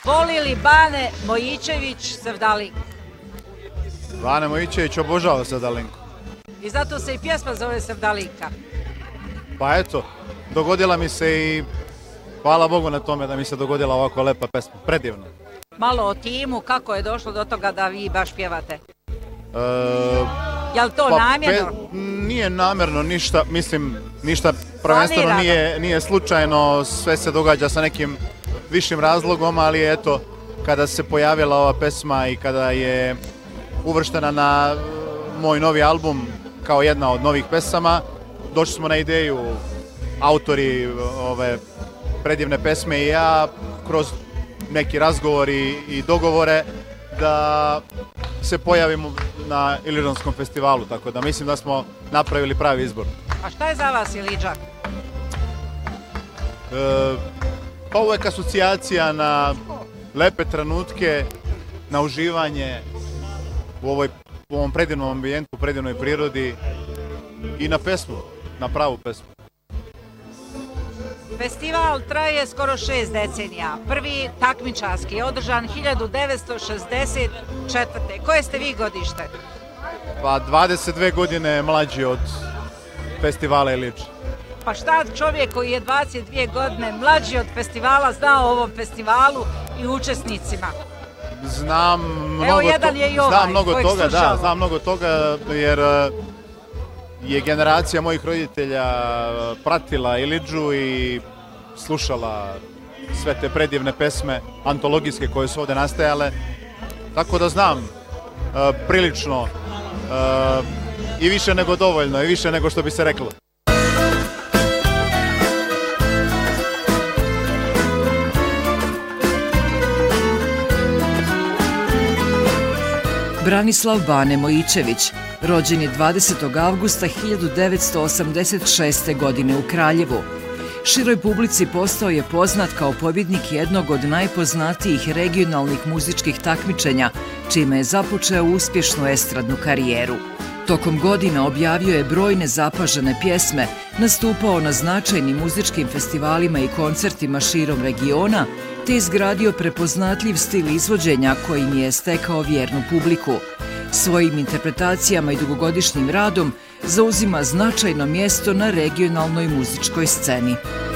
Voli li Bane Mojičević Sevdalink? Bane Mojičević obožava Sevdalinku. I zato se i pjesma zove Sevdalinka. Pa eto, dogodila mi se i hvala Bogu na tome da mi se dogodila ovako lepa pesma, predivno. Malo o timu, kako je došlo do toga da vi baš pjevate? Je li to namjerno? Nije namjerno ništa, mislim, ništa prvenstveno nije slučajno, sve se događa sa nekim višim razlogom, ali eto, kada se pojavila ova pesma i kada je uvrštena na moj novi album kao jedna od novih pesama, došli smo na ideju, autori ove predivne pesme i ja, kroz neki razgovori i dogovore, da se pojavimo na Iliđanskom festivalu, tako da mislim da smo napravili pravi izbor. A šta je za vas Iliđan? Pa uvek asocijacija na lepe trenutke, na uživanje u ovom predivnom ambijentu, predivnoj prirodi i na pesmu, na pravu pesmu. Festival traje skoro 6 decenija. Prvi takmičarski je održan 1964. Koje ste vi godište? Pa 22 godine mlađi od festivala Ilić. Pa šta čovjek koji je 22 godine mlađi od festivala zna o ovom festivalu i učesnicima? Znam mnogo toga jer je generacija mojih roditelja pratila Iliđu i slušala sve te predivne pesme, antologijske koje su ovdje nastajale. Tako da znam prilično i više nego dovoljno i više nego što bi se reklo. Branislav Bane Mojičević, rođen je 20. avgusta 1986. godine u Kraljevu. Široj publici postao je poznat kao pobjednik jednog od najpoznatijih regionalnih muzičkih takmičenja, čime je započeo uspješnu estradnu karijeru. Tokom godina objavio je brojne zapažene pjesme, nastupao na značajnim muzičkim festivalima i koncertima širom regiona, te izgradio prepoznatljiv stil izvođenja kojim je stekao vjernu publiku. Svojim interpretacijama i dugogodišnjim radom zauzima značajno mjesto na regionalnoj muzičkoj sceni.